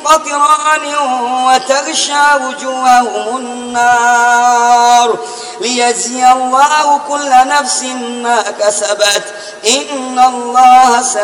قطران وتغشى وجوههم النار ليجزي الله كل نفس ما كسبت إن الله